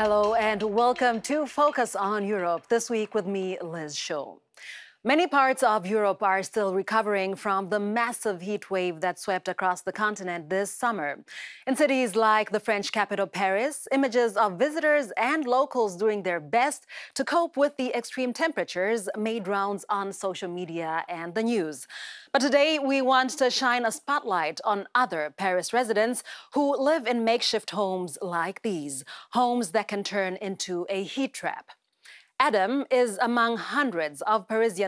Hello and welcome to Focus on Europe, this week with me, Liz Shaw. Many parts of Europe are still recovering from the massive heat wave that swept across the continent this summer. In cities like the French capital, Paris, images of visitors and locals doing their best to cope with the extreme temperatures made rounds on social media and the news. But today, we want to shine a spotlight on other Paris residents who live in makeshift homes like these, homes that can turn into a heat trap. Adam is among hundreds of Parisian